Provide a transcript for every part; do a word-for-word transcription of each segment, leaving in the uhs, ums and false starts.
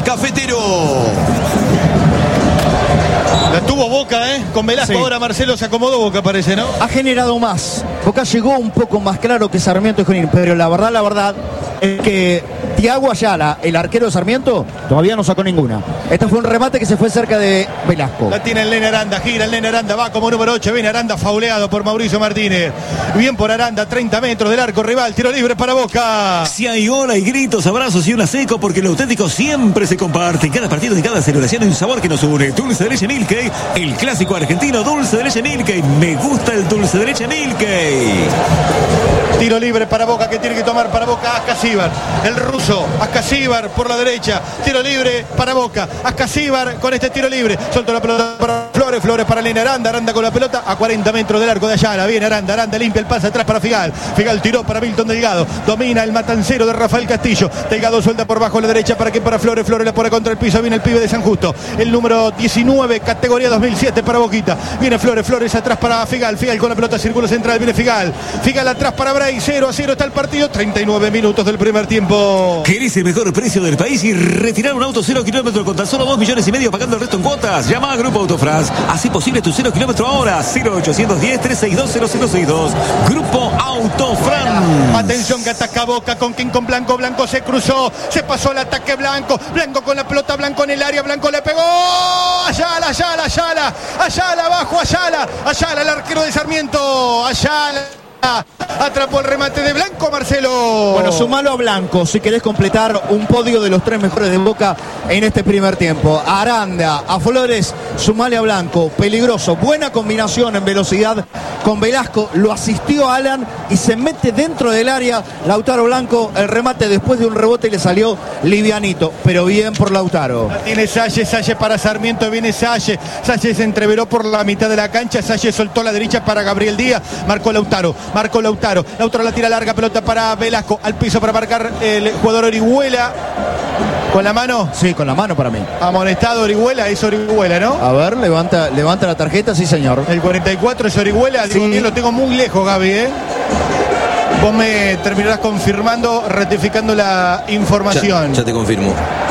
cafetero. La tuvo Boca, ¿eh? Con Velasco sí. Ahora Marcelo se acomodó Boca, parece, ¿no? Ha generado más. Boca llegó un poco más claro que Sarmiento y Junín, pero la verdad, la verdad es que Thiago Ayala, el arquero de Sarmiento, todavía no sacó ninguna. Este fue un remate que se fue cerca de Velasco. La tiene el Nene Aranda, gira el Nene Aranda, va como número ocho, viene Aranda fauleado por Mauricio Martínez. Bien por Aranda, treinta metros del arco rival, tiro libre para Boca. Si hay ola y gritos, abrazos y una seco, porque lo auténtico siempre se comparte. En cada partido, en cada celebración hay un sabor que nos une. Dulce de leche Milkey, el clásico argentino dulce de leche Milkey. Me gusta el dulce de leche Milkey. Tiro libre para Boca, que tiene que tomar para Boca Ascasíbar, el ruso. Ascasíbar por la derecha, tiro libre para Boca. Ascasíbar con este tiro libre, soltó la pelota para Flores, Flores para Lena Aranda, Aranda con la pelota a cuarenta metros del arco de Ayala. Viene Aranda, Aranda limpia el pase atrás para Figal. Figal tiró para Milton Delgado, domina el matancero de Rafael Castillo. Delgado suelta por bajo a la derecha para que para Flores, Flores la pone contra el piso. Viene el pibe de San Justo, el número diecinueve, categoría dos mil siete para Boquita. Viene Flores, Flores atrás para Figal, Figal con la pelota, círculo central, viene Figal. Figal atrás para Bray, cero a cero está el partido, treinta y nueve minutos del primer tiempo. ¿Querés el mejor precio del país y retirar un auto cero kilómetros con tan solo dos millones y medio pagando el resto en cuotas? Llama a Grupo Autofras. Así posible tu cero kilómetro ahora. cero ochocientos diez, trescientos sesenta y dos, cero cero sesenta y dos. Grupo Autofran. Atención que ataca Boca con King con Blanco. Blanco se cruzó. Se pasó el ataque Blanco. Blanco con la pelota. Blanco en el área. Blanco le pegó. Ayala, Ayala, Ayala. Ayala abajo. Ayala. Ayala, el arquero de Sarmiento. Ayala. Atrapó el remate de Blanco, Marcelo. Bueno, sumalo a Blanco si querés completar un podio de los tres mejores de Boca en este primer tiempo. A Aranda, a Flores, sumale a Blanco. Peligroso, buena combinación en velocidad con Velasco. Lo asistió a Alan y se mete dentro del área. Lautaro Blanco, el remate después de un rebote le salió livianito, pero bien por Lautaro. La tiene Salle, Salle para Sarmiento, viene Salle. Salle se entreveró por la mitad de la cancha. Salle soltó la derecha para Gabriel Díaz. Marcó Lautaro. Marcó Lautaro. Lautaro la tira larga, pelota para Velasco. Al piso para marcar el jugador Orihuela. ¿Con la mano? Sí, con la mano para mí. Amonestado Orihuela, es Orihuela, ¿no? A ver, levanta, levanta la tarjeta, sí señor. El cuarenta y cuatro es Orihuela. Sí. Digo bien, lo tengo muy lejos, Gaby, ¿eh? Vos me terminarás confirmando, ratificando la información. Ya, ya te confirmo.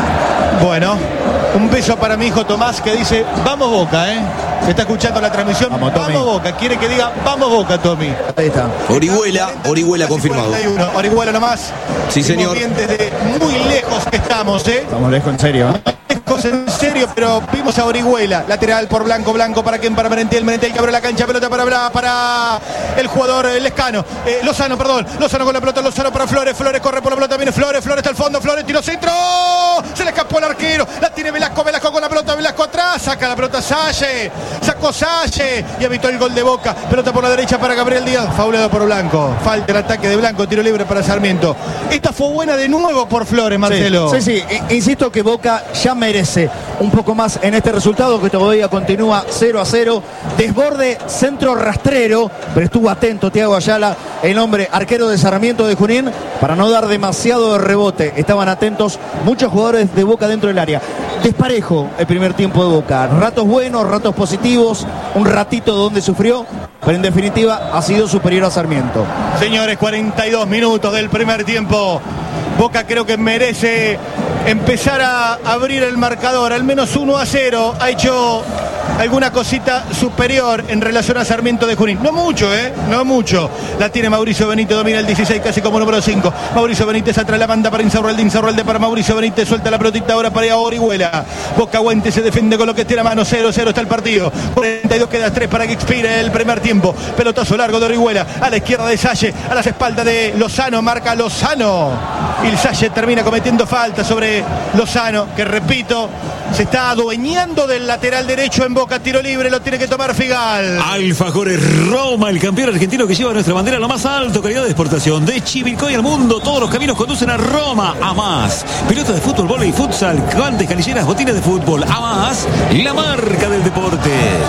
Bueno, un beso para mi hijo Tomás que dice, vamos Boca, ¿eh? Está escuchando la transmisión. Vamos, vamos Boca. Quiere que diga, vamos Boca, Tommy. Ahí está. Orihuela, Orihuela confirmado. cuarenta y uno. Orihuela nomás. Sí, señor. Bien desde muy lejos que estamos, ¿eh? Estamos lejos, en serio, ¿eh? Lejos, en serio, pero vimos a Orihuela. Lateral por Blanco, Blanco para quién, para Merentiel. Merentiel que abre la cancha, pelota para, para el jugador Lescano. Eh, Lozano, perdón. Lozano con la pelota, Lozano para Flores. Flores corre por la pelota, viene Flores. Flores está al fondo, Flores tiró centro. Se le escapó al arquero. La tiene Velasco, Velasco con la pelota, Velasco atrás. Saca la pelota Salle. Sacó Salle y evitó el gol de Boca. Pelota por la derecha para Gabriel Díaz. Fauleado por Blanco. Falta el ataque de Blanco. Tiro libre para Sarmiento. Esta fue buena de nuevo por Flores, Marcelo. Sí, sí, sí. Insisto que Boca ya merece un poco más en este resultado que todavía continúa cero a cero. Desborde, centro rastrero, pero estuvo atento Thiago Ayala, el hombre arquero de Sarmiento de Junín, para no dar demasiado de rebote. Estaban atentos muchos jugadores de Boca dentro del área. Desparejo el primer tiempo de Boca. Ratos buenos, ratos positivos, un ratito donde sufrió, pero en definitiva ha sido superior a Sarmiento. Señores, cuarenta y dos minutos del primer tiempo. Boca creo que merece empezar a abrir el marcador, al menos uno a cero. Ha hecho alguna cosita superior en relación a Sarmiento de Junín. No mucho, ¿eh? No mucho. La tiene Mauricio Benítez, domina el dieciséis casi como número cinco. Mauricio Benítez atrás la banda para Insaurralde, Insaurralde para Mauricio Benítez, suelta la pelotita ahora para Orihuela. Boca aguante, se defiende con lo que tiene a mano, cero cero está el partido. cuarenta y dos queda tres para que expire el primer tiempo. Pelotazo largo de Orihuela, a la izquierda de Salle, a las espaldas de Lozano, marca Lozano. Y el Salle termina cometiendo falta sobre Lozano, que repito, se está adueñando del lateral derecho en Boca. Tiro libre, lo tiene que tomar Figal. Alfajores Roma, el campeón argentino que lleva nuestra bandera a lo más alto, calidad de exportación. De Chivilcoy al mundo, todos los caminos conducen a Roma. A más, pelota de fútbol, vóley y futsal, guantes, canilleras, botines de fútbol. A más, la marca del deporte.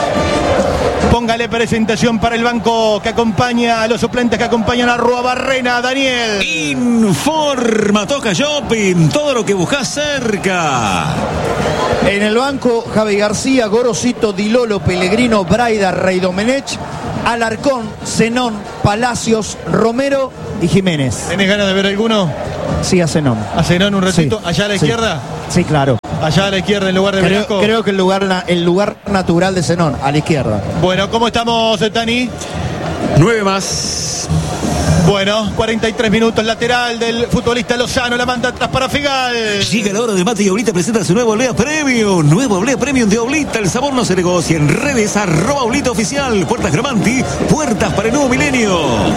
Póngale presentación para el banco que acompaña a los suplentes que acompañan a Rua Barrena, Daniel. Informa, toca shopping, todo lo que buscas cerca. En el banco, Javi García, Gorosito, Dilolo, Pellegrino, Braida, Rey Domenech, Alarcón, Zenón, Palacios, Romero y Jiménez. ¿Tenés ganas de ver alguno? Sí, a Zenón. ¿A Zenón un ratito? Sí, ¿Allá a la sí. izquierda? Sí, claro. Allá a la izquierda en lugar de Creo, Velasco. creo que el lugar, el lugar natural de Zenón, a la izquierda. Bueno, ¿cómo estamos, Tani? Nueve más. Bueno, cuarenta y tres minutos, lateral del futbolista Lozano, la manda atrás para Figal. Llega la hora de Mate y Oblita presenta su nuevo Oblea Premium. Nuevo Oblea Premium de Oblita, el sabor no se negocia. En redes, arroba Oblita Oficial. Puertas Gramanti, puertas para el nuevo milenio.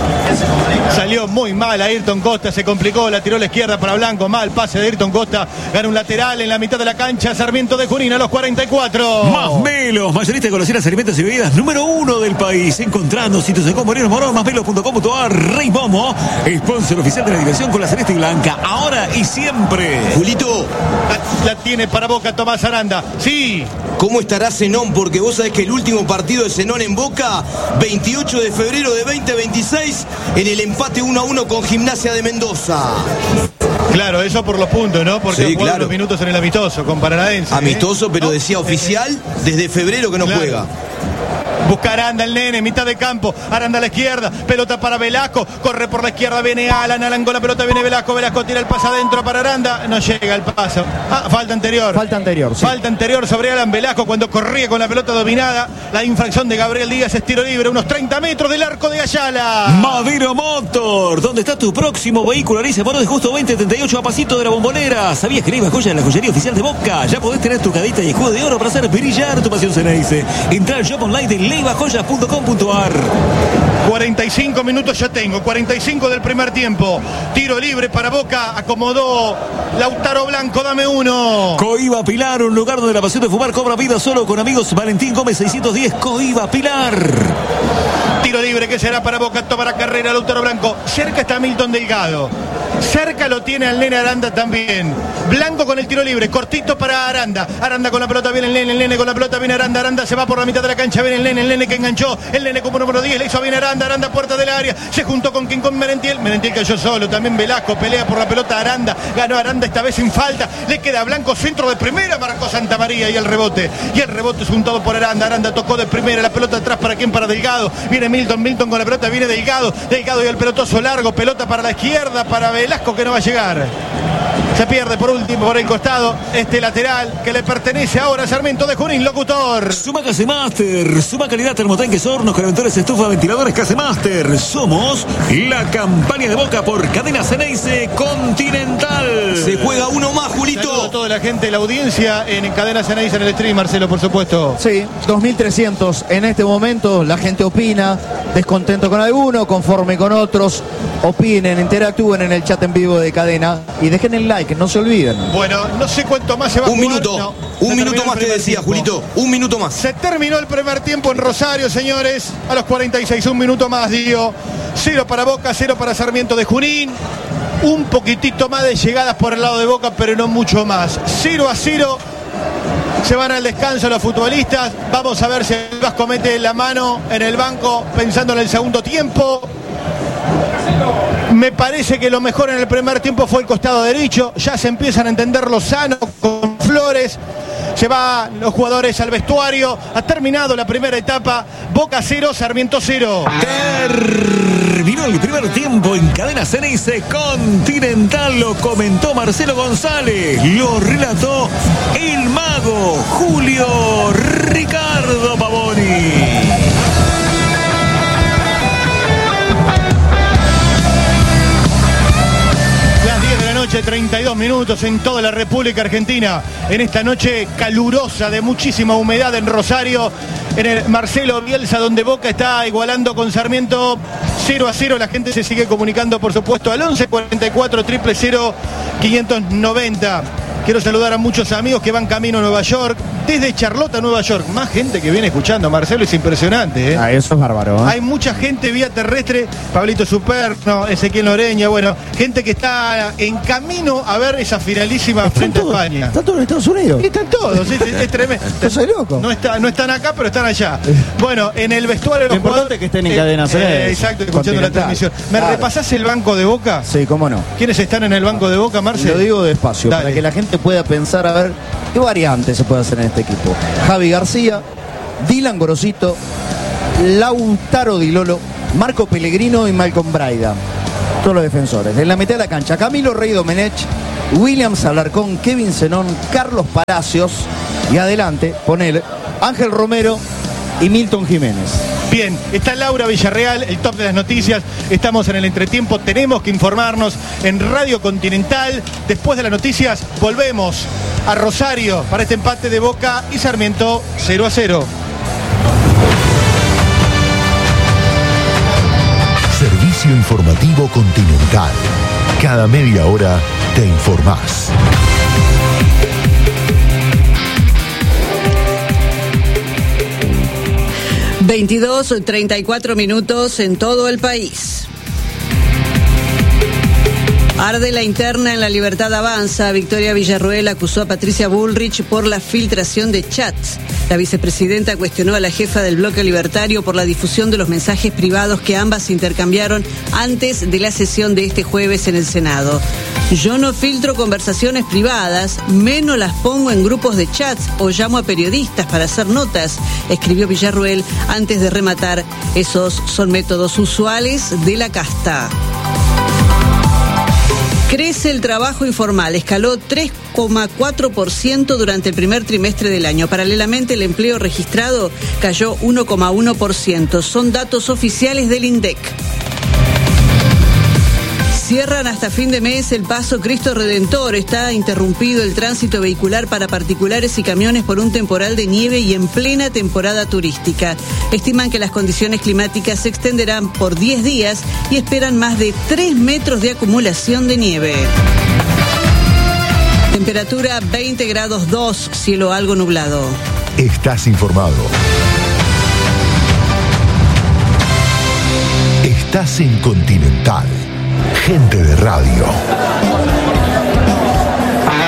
Salió muy mal a Ayrton Costa, se complicó, la tiró a la izquierda para Blanco, mal pase de Ayrton Costa, gana un lateral en la mitad de la cancha, Sarmiento de Junín a los cuarenta y cuatro. Más Melos, mayorista de golosinas, alimentos y bebidas número uno del país. Encontrando sitios de Morinos Morón, más melos punto com punto a r. Rey Momo, sponsor oficial de la diversión con la celeste y blanca, ahora y siempre. Julito, La, la tiene para Boca Tomás Aranda. Sí. ¿cómo estará Zenón? Porque vos sabés que el último partido de Zenón en Boca, veintiocho de febrero de veinte veintiséis, en el empate uno a uno con Gimnasia de Mendoza. Claro, eso por los puntos, ¿no? Porque Sí, jugó claro. unos minutos en el amistoso con Paranaense. Amistoso, ¿eh? pero ¿No? decía oficial desde febrero que no Claro. juega. Busca Aranda el nene, mitad de campo. Aranda a la izquierda, pelota para Velasco. Corre por la izquierda, viene Alan. Alan con la pelota, viene Velasco. Velasco tira el pase adentro para Aranda. No llega el paso. Ah, falta anterior. Falta anterior, sí. Falta anterior sobre Alan Velasco cuando corría con la pelota dominada. La infracción de Gabriel Díaz es tiro libre, unos treinta metros del arco de Ayala. Madero Motor, ¿dónde está tu próximo vehículo? Ariza Moro de Justo veinte treinta y ocho a pasito de la Bombonera. ¿Sabías que la iba joya en la joyería oficial de Boca? Ya podés tener tu cadita y escudo de oro para hacer brillar tu pasión Ceneice. Entra al shop online de leiva joyas punto com punto a r. cuarenta y cinco minutos ya tengo, cuarenta y cinco del primer tiempo. Tiro libre para Boca, acomodó Lautaro Blanco, dame uno. Coiba Pilar, un lugar donde la pasión de fumar cobra vida solo con amigos. Valentín Gómez seiscientos diez, Coiba Pilar. Tiro libre que será para Boca, tomará carrera Lautaro Blanco. Cerca está Milton Delgado. Cerca lo tiene al nene Aranda también. Blanco con el tiro libre, cortito para Aranda. Aranda con la pelota, viene el nene, el nene con la pelota, viene Aranda. Aranda se va por la mitad de la cancha, viene el nene, el nene que enganchó. El nene como número diez, le hizo bien Aranda. Aranda puerta del área, se juntó con quien con Merentiel. Merentiel cayó solo, también Velasco pelea por la pelota. Aranda, ganó Aranda esta vez sin falta. Le queda a Blanco, centro de primera, marcó Santa María y el rebote. Y el rebote es juntado por Aranda. Aranda tocó de primera, la pelota atrás para quien, para Delgado. Viene Milton, Milton con la pelota, viene Delgado. Delgado y el pelotazo largo, pelota para la izquierda, para Velasco que no va a llegar. Se pierde por último por el costado este lateral que le pertenece ahora a Sarmiento de Junín, locutor. Sumac Casemaster, suma calidad termotanques, hornos, calentadores, estufa, ventiladores Casemaster. Somos la campaña de Boca por Cadena Ceneice Continental. Se juega uno más, Saludo a Julito. toda la gente, la audiencia en Cadena Ceneice en el stream, Marcelo, por supuesto. Sí, dos mil trescientos en este momento, la gente opina, descontento con alguno, conforme con otros, opinen, interactúen en el chat en vivo de Cadena y dejen el like, no se olviden. Bueno, no sé cuánto más se va a Un jugar. minuto, No, un se minuto terminó más el te primer decía, tiempo. Julito. Un minuto más. Se terminó el primer tiempo en Rosario, señores. A los cuarenta y seis, un minuto más, digo. Cero para Boca, cero para Sarmiento de Junín. Un poquitito más de llegadas por el lado de Boca, pero no mucho más. Cero a cero. Se van al descanso los futbolistas. Vamos a ver si el Vasco mete la mano en el banco pensando en el segundo tiempo. Me parece que lo mejor en el primer tiempo fue el costado derecho. Ya se empiezan a entender Lozano con Flores. Se van los jugadores al vestuario. Ha terminado la primera etapa. Boca cero, Sarmiento cero. Terminó el primer tiempo en Cadena Ceneice Continental. Lo comentó Marcelo González. Lo relató el mago Julio Ricardo Pavoni. treinta y dos minutos en toda la República Argentina. En esta noche calurosa de muchísima humedad en Rosario. En el Marcelo Bielsa, donde Boca está igualando con Sarmiento cero a cero. La gente se sigue comunicando, por supuesto, al once cuarenta y cuatro, cero cero cero, quinientos noventa. Quiero saludar a muchos amigos que van camino a Nueva York, desde Charlotte a Nueva York. Más gente que viene escuchando, Marcelo, es impresionante, ¿eh? Ah, eso es bárbaro, ¿eh? Hay mucha gente vía terrestre, Pablito Superno, Ezequiel Noreña, bueno, gente que está en camino a ver esa finalísima frente a España. ¿Están todos en Estados Unidos? Y están todos, es, es tremendo. Yo soy loco. No, está, no están acá, pero están allá. Bueno, en el vestuario... Lo importante es que estén en Cadena Ceneice. eh, Exacto, escuchando la Continental. transmisión. ¿Me Claro. repasás el banco de Boca? Sí, cómo no. ¿Quiénes están en el banco de Boca, Marcelo? Lo digo despacio, Dale. para que la gente pueda pensar a ver qué variantes se puede hacer en este equipo. Javi García, Dylan Gorosito, Lautaro Di Lolo, Marco Pellegrino y Malcolm Braida. Todos los defensores. En la mitad de la cancha, Camilo Rey Domenech, Williams Alarcón, Kevin Zenón, Carlos Palacios y adelante, ponele, Ángel Romero y Milton Jiménez. Bien, está Laura Villarreal, el top de las noticias. Estamos en el entretiempo, tenemos que informarnos en Radio Continental. Después de las noticias, volvemos a Rosario para este empate de Boca y Sarmiento cero a cero. Servicio Informativo Continental. Cada media hora te informás. veintidós treinta y cuatro minutos en todo el país. Arde la interna en La Libertad Avanza. Victoria Villarroel acusó a Patricia Bullrich por la filtración de chats. La vicepresidenta cuestionó a la jefa del bloque libertario por la difusión de los mensajes privados que ambas intercambiaron antes de la sesión de este jueves en el Senado. Yo no filtro conversaciones privadas, menos las pongo en grupos de chats o llamo a periodistas para hacer notas, escribió Villarroel antes de rematar. Esos son métodos usuales de la casta. Crece el trabajo informal, escaló tres coma cuatro por ciento durante el primer trimestre del año. Paralelamente, el empleo registrado cayó uno coma uno por ciento. Son datos oficiales del INDEC. Cierran hasta fin de mes el paso Cristo Redentor. Está interrumpido el tránsito vehicular para particulares y camiones por un temporal de nieve y en plena temporada turística. Estiman que las condiciones climáticas se extenderán por diez días y esperan más de tres metros de acumulación de nieve. Temperatura veinte grados dos, cielo algo nublado. Estás informado. Estás en Continental. Gente de radio.